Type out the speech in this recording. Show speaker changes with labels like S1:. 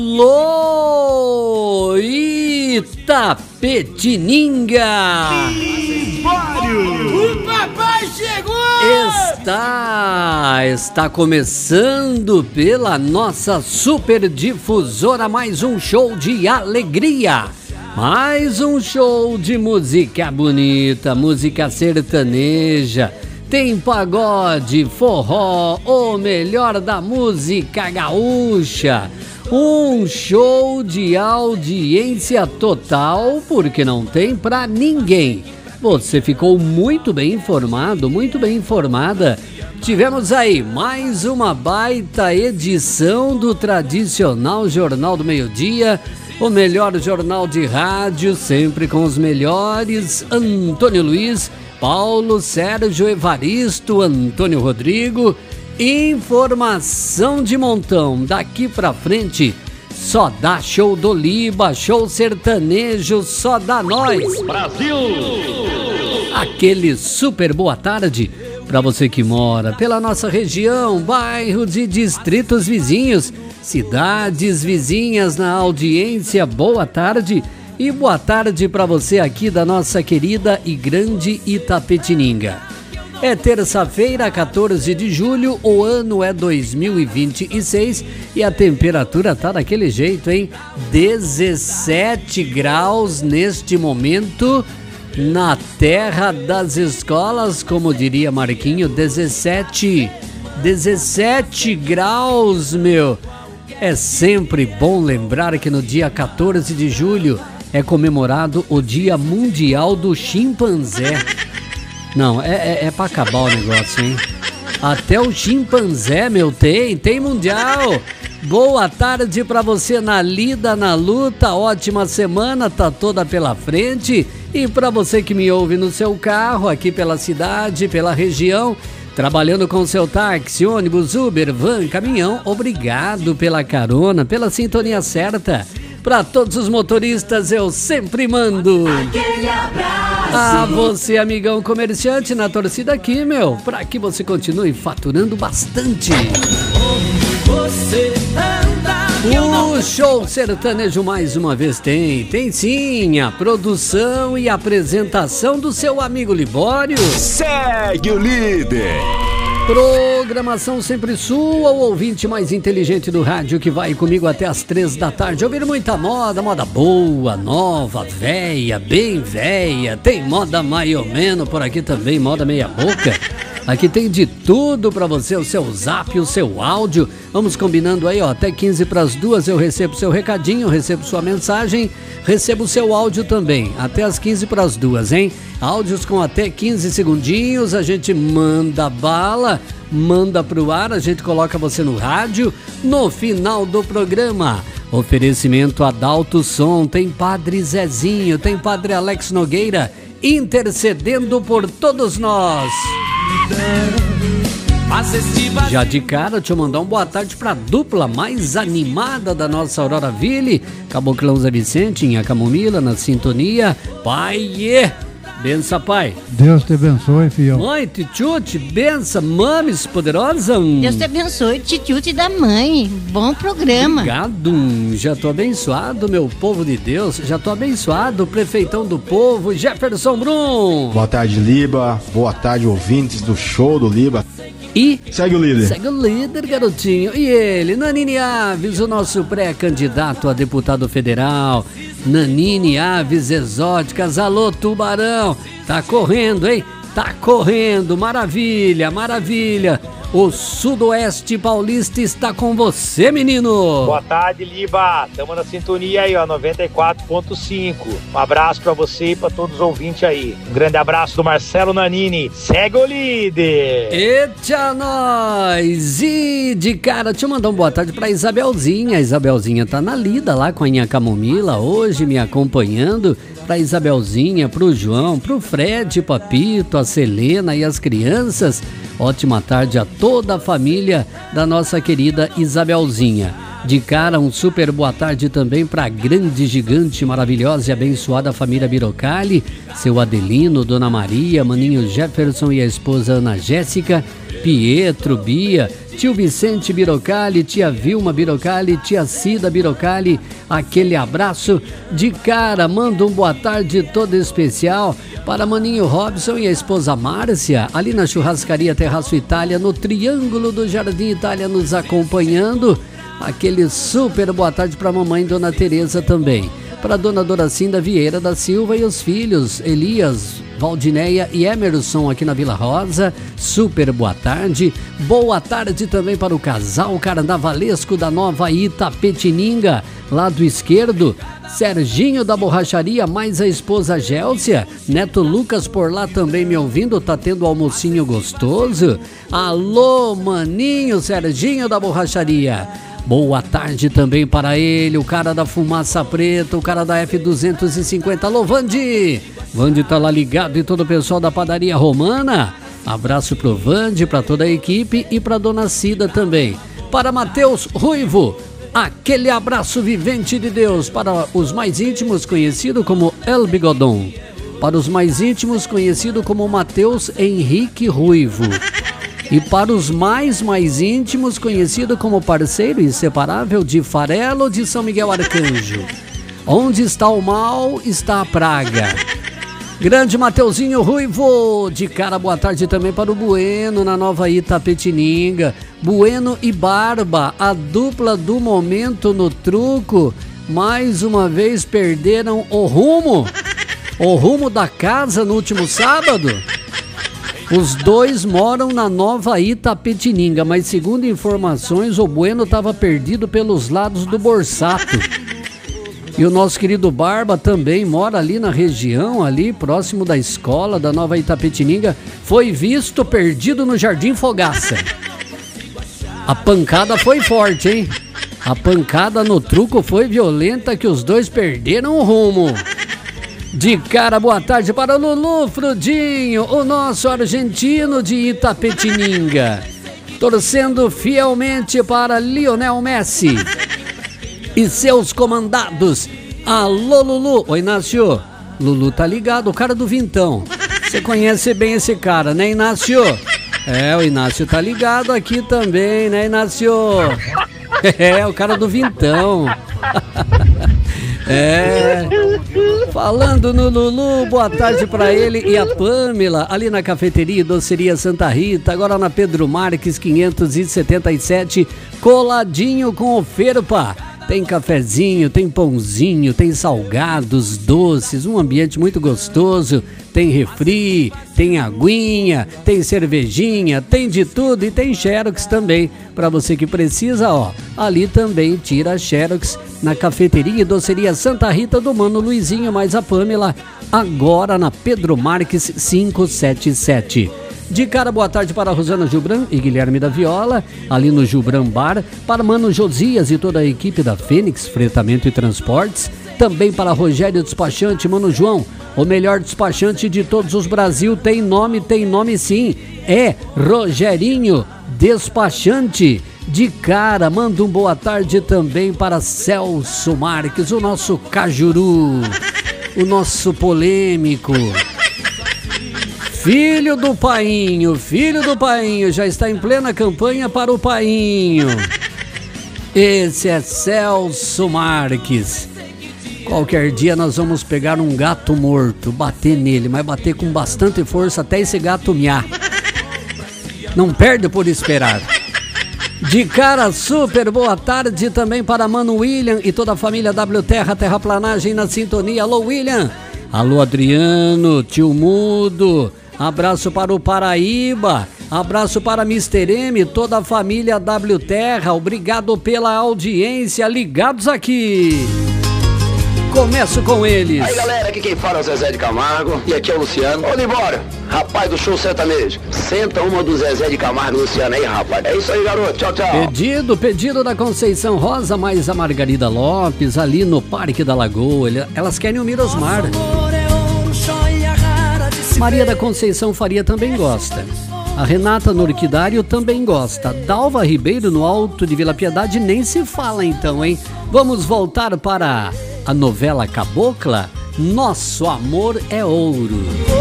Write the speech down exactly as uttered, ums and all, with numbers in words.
S1: Alô, Itapetininga!
S2: O papai chegou!
S1: Está, está começando pela nossa super difusora mais um show de alegria. Mais um show de música bonita, música sertaneja. Tem pagode, forró, o melhor da música gaúcha. Um show de audiência total, porque não tem pra ninguém. Você ficou muito bem informado, muito bem informada. Tivemos aí mais uma baita edição do tradicional Jornal do Meio-Dia, o melhor jornal de rádio, sempre com os melhores. Antônio Luiz, Paulo, Sérgio, Evaristo, Antônio Rodrigo. Informação de montão. Daqui pra frente só dá show do Liba, show sertanejo, só dá nós.
S3: Brasil!
S1: Aquele super boa tarde para você que mora pela nossa região, bairros e distritos vizinhos, cidades vizinhas na audiência. Boa tarde e boa tarde para você aqui da nossa querida e grande Itapetininga. É terça-feira, quatorze de julho, o ano é dois mil e vinte e seis e a temperatura tá daquele jeito, hein? dezessete graus neste momento na terra das escolas, como diria Marquinho, dezessete, dezessete graus, meu. É sempre bom lembrar que no dia quatorze de julho é comemorado o Dia Mundial do Chimpanzé. Não, é, é, é pra acabar o negócio, hein? Até o chimpanzé, meu, tem, tem mundial. Boa tarde pra você na lida, na luta, ótima semana, tá toda pela frente. E pra você que me ouve no seu carro, aqui pela cidade, pela região, trabalhando com seu táxi, ônibus, Uber, van, caminhão, obrigado pela carona, pela sintonia certa. Pra todos os motoristas eu sempre mando.
S2: Aquele abraço.
S1: A você, amigão comerciante, na torcida aqui, meu, pra que você continue faturando bastante.
S2: Você anda,
S1: O show sertanejo mais uma vez tem, tem sim, a produção e apresentação do seu amigo Libório.
S3: Segue o líder!
S1: Programação sempre sua, o ouvinte mais inteligente do rádio que vai comigo até as três da tarde. Ouvir muita moda, moda boa, nova, véia, bem véia. Tem moda mais ou menos por aqui também, moda meia boca. Aqui tem de tudo pra você, o seu zap, o seu áudio. Vamos combinando aí, ó, até quinze para as duas eu recebo seu recadinho, recebo sua mensagem, recebo seu áudio também, até as quinze para as duas, hein? Áudios com até quinze segundinhos, a gente manda bala, manda pro ar, a gente coloca você no rádio, no final do programa. Oferecimento Adalto Som, tem Padre Zezinho, tem Padre Alex Nogueira, intercedendo por todos nós. Já de cara, deixa eu mandar uma boa tarde pra dupla mais animada da nossa Aurora Ville, Caboclão Zé Vicente, em Camomila, na sintonia. Pai, bença, pai.
S4: Deus te abençoe, filhão.
S1: Mãe, tchutchute, bença, mames poderosa.
S5: Deus te abençoe, tchutchute da mãe. Bom programa.
S1: Obrigado, já tô abençoado, meu povo de Deus. Já tô abençoado, prefeitão do povo, Jefferson Brum.
S6: Boa tarde, Liba. Boa tarde, ouvintes do show do Liba.
S1: E
S6: segue o líder.
S1: Segue o líder, garotinho. E ele, Nanine Aves, o nosso pré-candidato a deputado federal. Nanine Aves Exóticas, alô Tubarão. Tá correndo, hein? Tá correndo, maravilha, maravilha. O Sudoeste Paulista está com você, menino.
S7: Boa tarde, Liba. Estamos na sintonia aí, ó, noventa e quatro ponto cinco. Um abraço pra você e pra todos os ouvintes aí. Um grande abraço do Marcelo Nanini. Segue o líder.
S1: Eita, nós! E de cara, deixa eu mandar uma boa tarde pra Isabelzinha. A Isabelzinha tá na lida lá com a Inha Camomila, hoje me acompanhando. Pra Isabelzinha, pro João, pro Fred, Papito, a Selena e as crianças. Ótima tarde a toda a família da nossa querida Isabelzinha. De cara, um super boa tarde também para a grande, gigante, maravilhosa e abençoada família Birocali, seu Adelino, Dona Maria, Maninho Jefferson e a esposa Ana Jéssica, Pietro, Bia, tio Vicente Birocali, tia Vilma Birocali, tia Cida Birocali, aquele abraço de cara. Manda um boa tarde todo especial para Maninho Robson e a esposa Márcia, ali na churrascaria Terraço Itália, no Triângulo do Jardim Itália, nos acompanhando. Aquele super boa tarde para a mamãe Dona Tereza também. Para Dona Doracinda Vieira da Silva e os filhos Elias, Valdineia e Emerson aqui na Vila Rosa, super boa tarde. Boa tarde também para o casal carnavalesco da Nova Itapetininga, lado esquerdo, Serginho da Borracharia, mais a esposa Gélcia, Neto Lucas por lá também me ouvindo, tá tendo almocinho gostoso. Alô, maninho Serginho da Borracharia. Boa tarde também para ele, o cara da fumaça preta, o cara da F duzentos e cinquenta. Alô, Vandi! Vandi tá lá ligado e todo o pessoal da padaria romana. Abraço pro Vandi, para toda a equipe e para Dona Cida também. Para Matheus Ruivo, aquele abraço vivente de Deus. Para os mais íntimos, conhecido como El Bigodon. Para os mais íntimos, conhecido como Matheus Henrique Ruivo. E para os mais, mais íntimos, conhecido como parceiro inseparável de Farelo de São Miguel Arcanjo. Onde está o mal, está a praga. Grande Mateuzinho Ruivo, de cara, boa tarde também para o Bueno, na Nova Itapetininga. Bueno e Barba, a dupla do momento no truco, mais uma vez perderam o rumo, o rumo da casa no último sábado. Os dois moram na Nova Itapetininga, mas segundo informações, o Bueno estava perdido pelos lados do Borsato. E o nosso querido Barba também mora ali na região, ali próximo da escola da Nova Itapetininga. Foi visto perdido no Jardim Fogaça. A pancada foi forte, hein? A pancada no truco foi violenta que os dois perderam o rumo. De cara, boa tarde para o Lulu Frudinho, o nosso argentino de Itapetininga, torcendo fielmente para Lionel Messi e seus comandados. Alô, Lulu. Oi, Inácio. Lulu tá ligado, o cara do Vintão. Você conhece bem esse cara, né, Inácio? É, o Inácio tá ligado aqui também, né, Inácio? É, o cara do Vintão. É, falando no Lulu, boa tarde pra ele e a Pamela, ali na cafeteria e doceria Santa Rita, agora na Pedro Marques quinhentos e setenta e sete, coladinho com o Ferpa. Tem cafezinho, tem pãozinho, tem salgados, doces, um ambiente muito gostoso. Tem refri, tem aguinha, tem cervejinha, tem de tudo e tem xerox também. Para você que precisa, ó, ali também tira xerox na cafeteria e doceria Santa Rita do Mano Luizinho, mais a Pamela, agora na Pedro Marques quinhentos e setenta e sete. De cara, boa tarde para a Rosana Gilbran e Guilherme da Viola, ali no Gilbran Bar, para Mano Josias e toda a equipe da Fênix Fretamento e Transportes, também para Rogério Despachante, Mano João, o melhor despachante de todos os Brasil, tem nome, tem nome sim, é Rogerinho Despachante. De cara, manda um boa tarde também para Celso Marques, o nosso cajuru, o nosso polêmico. Filho do Painho, filho do Painho, já está em plena campanha para o Painho. Esse é Celso Marques. Qualquer dia nós vamos pegar um gato morto, bater nele, mas bater com bastante força até esse gato miar. Não perde por esperar. De cara, super boa tarde também para Mano William e toda a família W Terra, Terraplanagem na sintonia. Alô, William. Alô, Adriano, tio Mudo. Abraço para o Paraíba, abraço para mister M, toda a família W Terra, obrigado pela audiência, ligados aqui. Começo com eles.
S4: Aí galera, aqui quem fala é o Zezé de Camargo e aqui é o Luciano. Ô Libório, rapaz do show sertanejo, senta uma do Zezé de Camargo e Luciano aí, rapaz. É isso aí, garoto, tchau, tchau.
S1: Pedido, pedido da Conceição Rosa, mais a Margarida Lopes, ali no Parque da Lagoa, elas querem o Mirosmar. Maria da Conceição Faria também gosta. A Renata Norquidário também gosta. Dalva Ribeiro no Alto de Vila Piedade nem se fala então, hein? Vamos voltar para a novela Cabocla. Nosso Amor é Ouro.